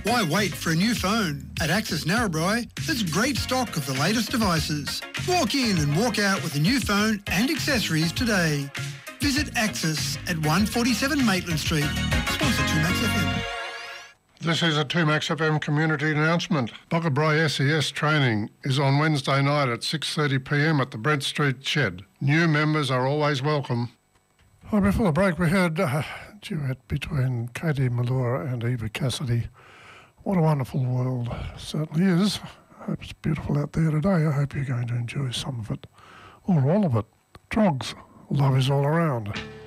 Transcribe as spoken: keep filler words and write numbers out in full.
Why wait for a new phone? At Access Narrabri, there's great stock of the latest devices. Walk in and walk out with a new phone and accessories today. Visit Access at one forty-seven Maitland Street. Sponsor two Max F M. This is a two Max F M community announcement. Boggabri S E S training is on Wednesday night at six thirty p m at the Brent Street Shed. New members are always welcome. Well, before the break we heard a duet between Katie Malura and Eva Cassidy. What a wonderful world it certainly is. I hope it's beautiful out there today. I hope you're going to enjoy some of it, or all of it. Trogs, love is all around.